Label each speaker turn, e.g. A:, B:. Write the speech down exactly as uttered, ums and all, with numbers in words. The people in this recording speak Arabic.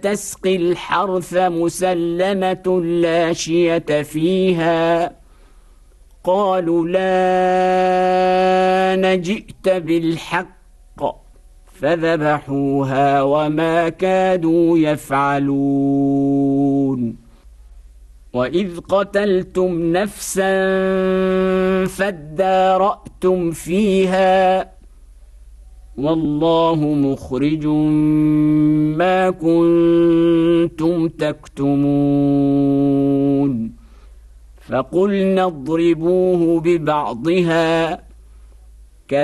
A: تسقي الحرث مسلمة لا شية فيها قالوا لا نجئت بالحق فذبحوها وما كادوا يفعلون وإذ قتلتم نفسا فادارأتم فيها والله مخرج ما كنتم تكتمون فقلنا اضربوه ببعضها